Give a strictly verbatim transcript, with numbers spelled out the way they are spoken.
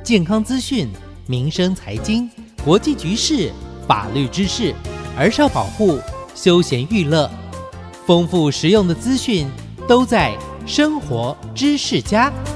健康资讯、民生财经、国际局势、法律知识、儿少保护、休闲娱乐，丰富实用的资讯都在生活知识家。